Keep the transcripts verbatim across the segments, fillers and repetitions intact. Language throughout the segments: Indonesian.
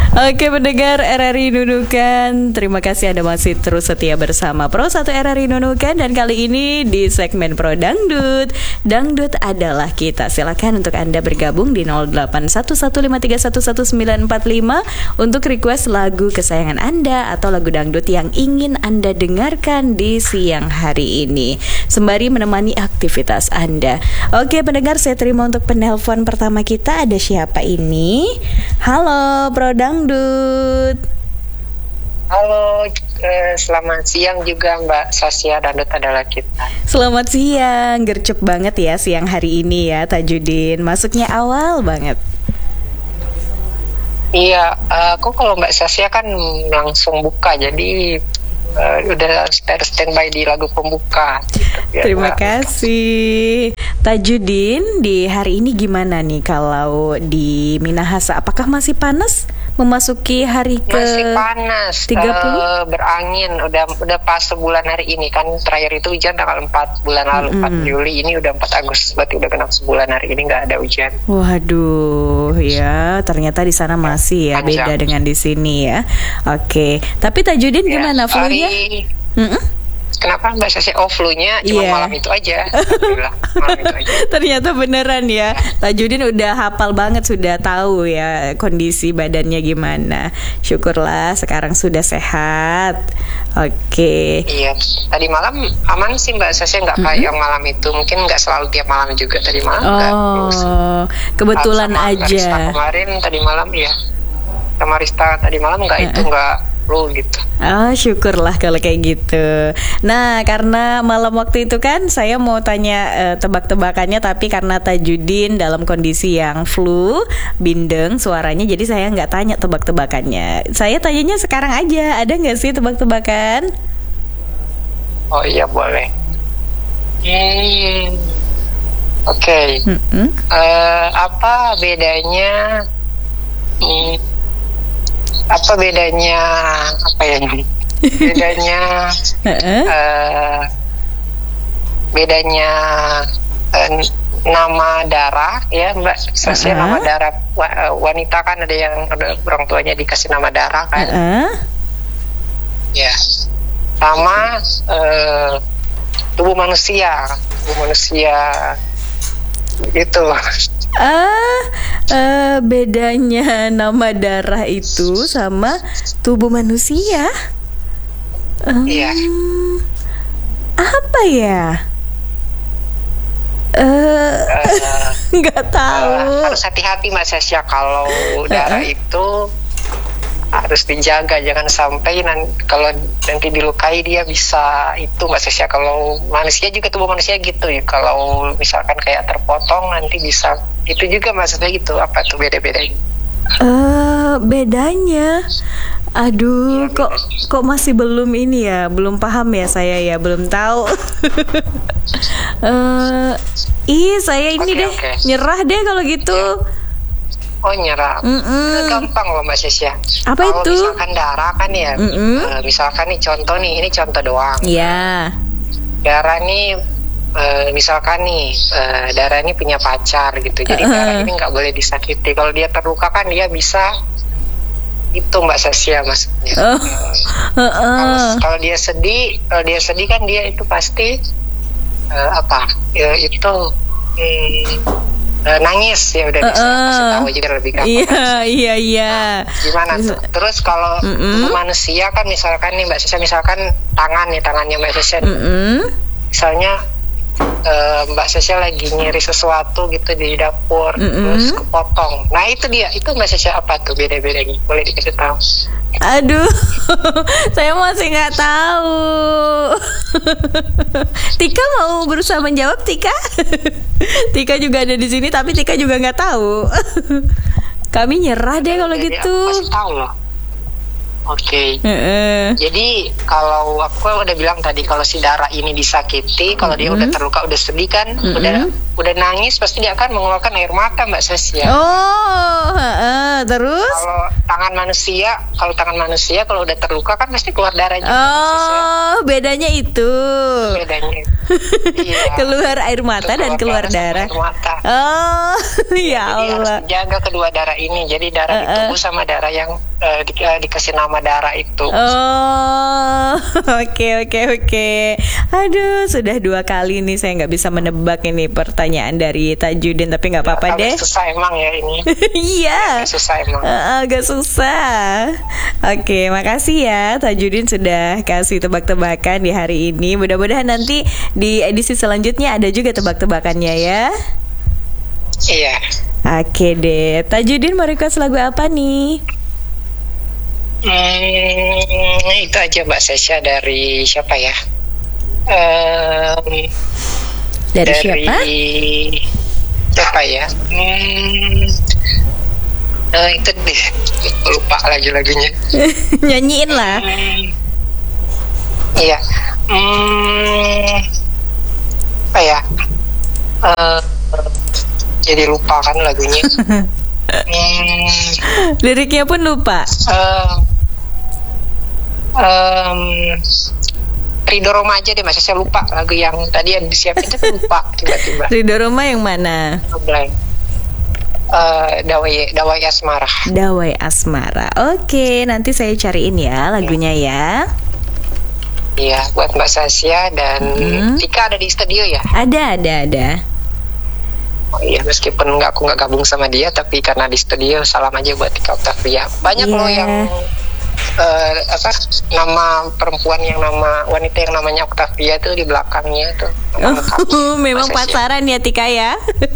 Oke pendengar R R I Nunukan, terima kasih Anda masih terus setia bersama Pro satu R R I Nunukan. Dan kali ini di segmen Pro Dangdut, Dangdut adalah kita. Silakan untuk Anda bergabung di nol delapan satu satu lima tiga satu satu sembilan empat lima untuk request lagu kesayangan Anda atau lagu dangdut yang ingin Anda dengarkan di siang hari ini, sembari menemani aktivitas Anda. Oke pendengar, saya terima untuk penelpon pertama kita. Ada siapa ini? Halo Pro Dangdut. Halo, eh, selamat siang juga Mbak Sasya. Dangdut adalah kita. Selamat siang, gercep banget ya siang hari ini ya Tajudin. Masuknya awal banget. Iya, uh, aku kalau Mbak Sasya kan langsung buka, jadi uh, udah stand standby di lagu pembuka. Gitu, Terima kasih. Tajudin, di hari ini gimana nih kalau di Minahasa? Apakah masih panas memasuki hari ke masih panas, tiga puluh? Uh, berangin, udah udah pas sebulan hari ini kan. Terakhir itu hujan tanggal empat bulan lalu, mm-hmm. empat Juli, ini udah empat Agustus, berarti udah genap sebulan hari ini nggak ada hujan. Waduh, ya ternyata di sana masih ya, Panjang. beda dengan di sini ya. Oke, tapi Tajudin Ya, gimana flu-nya? hari... Mm-mm. Kenapa Mbak Sasya? Oh, flu-nya cuma Yeah. malam itu aja. Alhamdulillah, malam itu aja. Ternyata beneran ya. Tajudin udah hafal banget, sudah tahu ya kondisi badannya gimana. Syukurlah sekarang sudah sehat. Oke. Iya, tadi malam aman sih Mbak Sasya, nggak kayak yang malam itu. Mungkin nggak selalu tiap malam juga. Tadi malam nggak. Oh, kebetulan sama aja. Rista kemarin tadi malam ya. Sama Rista tadi malam nggak itu nggak flu gitu. Oh, syukurlah kalau kayak gitu. Nah, karena malam waktu itu kan saya mau tanya uh, tebak-tebakannya, tapi karena Tajudin dalam kondisi yang flu, bindeng suaranya, jadi saya nggak tanya tebak-tebakannya. Saya tanyanya sekarang aja, ada nggak sih tebak-tebakan? Oh iya boleh. Hmm. Oke. Okay. Mm-hmm. Uh, apa bedanya? Hmm, apa bedanya? Apa ya ini? Bedanya? uh, bedanya uh, nama darah ya Mbak Sasya. Uh-huh. Nama darah wanita kan ada yang ada orang tuanya dikasih nama darah kan. Uh-huh. Ya. Sama uh, tubuh manusia, tubuh manusia itu. Ah, uh, bedanya nama darah itu sama tubuh manusia. Um, Iya. Apa ya? Nggak uh, uh, tahu. Uh, harus hati-hati Mbak Sasya, kalau darah uh-uh. itu harus dijaga, jangan sampai nan- kalau nanti dilukai dia bisa itu Mbak Sasya. Kalau manusia juga, tubuh manusia gitu ya, kalau misalkan kayak terpotong nanti bisa itu juga Mbak Sasya gitu. Apa tuh beda-bedanya? Uh, bedanya, aduh, ya, kok beda. Kok masih belum ini ya, belum paham ya saya ya, belum tahu. uh, ih saya ini okay, deh okay. nyerah deh kalau gitu. Ya. Oh nyerah, itu gampang loh Mbak Sasya. Apa kalau itu? Misalkan darah kan ya, uh, misalkan nih contoh nih, ini contoh doang. Iya. Yeah. Darah nih, uh, misalkan nih uh, darah ini punya pacar gitu, jadi uh-huh. darah ini nggak boleh disakiti. Kalau dia terluka kan dia bisa itu Mbak Sasya maksudnya. Uh. Uh-uh. Kalau dia sedih, kalau dia sedih kan dia itu pasti uh, apa? Ya, itu. Hmm, Uh, nangis ya udah bisa uh, kasih tahu aja lebih gampang. Iya iya iya. Nah, gimana tuh? Terus kalau tubuh manusia kan misalkan nih Mbak Sasya, misalkan tangan nih tangannya Mbak Sasya. Misalnya uh, Mbak Sasya lagi nyeri sesuatu gitu di dapur, Mm-mm. terus kepotong. Nah itu dia, itu Mbak Sasya apa tuh beda-bedanya? Boleh dikasih tahu? Aduh, saya masih nggak tahu. Tika mau berusaha menjawab, Tika? Tika juga ada di sini, tapi Tika juga nggak tahu. Kami nyerah deh kalau jadi gitu. Aku kasih tahu loh. Oke. Okay. Uh-uh. Jadi kalau aku udah bilang tadi, kalau si darah ini disakiti, kalau uh-huh. dia udah terluka, udah sedih kan, uh-huh. udah udah nangis, pasti dia akan mengeluarkan air mata Mbak Sasya. Oh, uh-uh. Terus? Kalau tangan tangan manusia, kalau tangan manusia kalau udah terluka kan pasti keluar darah juga. Oh, bedanya itu. Bedanya. Iya. Keluar air mata Itu dan keluar darah. Air mata. Oh, ya Jadi harus Allah. jaga kedua darah ini. Jadi darah Uh-uh. di tubuh sama darah yang uh, di, uh, dikasih nama darah itu. Oh, oke oke oke. Aduh, sudah dua kali nih saya nggak bisa menebak ini pertanyaan dari Tajudin, tapi nggak apa-apa deh. Agak susah emang ya ini. Iya. Agak susah emang. Uh, agak susah. Oke, makasih ya Tajudin sudah kasih tebak-tebakan di hari ini. Mudah-mudahan nanti di edisi selanjutnya ada juga tebak-tebakannya ya. Iya. Oke deh, Tajudin mau request lagu apa nih? Hmm, itu aja Mbak Sesha dari siapa ya? Um, Dari, dari siapa? Siapa ya? Hmm, nah itu deh, lupa lagi lagunya. Nyanyiin lah. Hmm, iya. Hmm, apa ya? Uh, jadi lupa kan lagunya. Hmm, Liriknya pun lupa. uh, um, Ridho Roma aja deh, masih saya lupa lagu yang tadi yang disiapin itu lupa tiba-tiba. Ridho Roma yang mana? Blank. Uh, Dawai Dawai Asmara. Dawai Asmara. Oke, nanti saya cariin ya lagunya ya. Iya, buat Mbak Sasya dan Hmm. Tika ada di studio ya. Ada, ada, ada. Oh iya, meskipun nggak aku nggak gabung sama dia, tapi karena di studio salam aja buat Tika Octavia. Banyak Iya. loh yang uh, apa nama perempuan yang nama wanita yang namanya Octavia tuh di belakangnya tuh. nama lengkapnya, Oh, memang Mbak Sasya. pacaran ya Tika ya.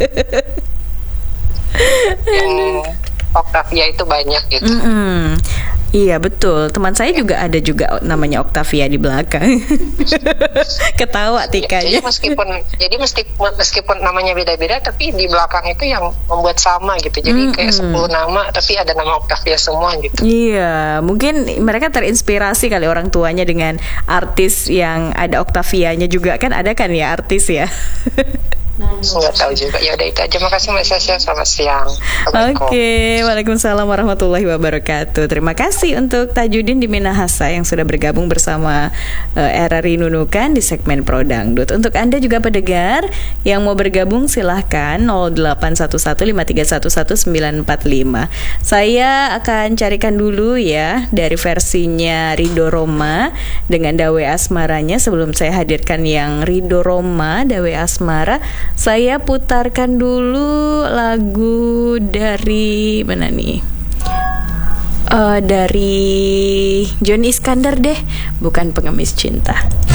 Yang Octavia itu banyak gitu. Mm-mm. Iya betul, teman saya juga ada juga namanya Octavia di belakang. Ketawa Ya, Tika jadi ya. meskipun jadi meskipun meskipun namanya beda-beda, tapi di belakang itu yang membuat sama gitu. Jadi kayak Mm-mm. sepuluh nama tapi ada nama Octavia semua gitu. Iya, mungkin mereka terinspirasi kali orang tuanya dengan artis yang ada Octavianya juga, kan ada kan ya artis ya. Nggak tahu juga. Ya udah itu aja. Makasih Mbak Sasha. Selamat siang. Assalamualaikum. Oke, waalaikumsalam warahmatullahi wabarakatuh. Terima kasih untuk Tajudin di Minahasa yang sudah bergabung bersama uh, R R I Nunukan di segmen Pro Dangdut. Untuk Anda juga pendengar yang mau bergabung silahkan nol delapan satu satu lima tiga satu satu sembilan empat lima. Saya akan carikan dulu ya dari versinya Ridho Roma dengan Dawai Asmaranya. Sebelum saya hadirkan yang Ridho Roma Dawai Asmara, saya putarkan dulu lagu dari mana nih? Uh, dari Joni Iskandar deh, bukan Pengemis Cinta.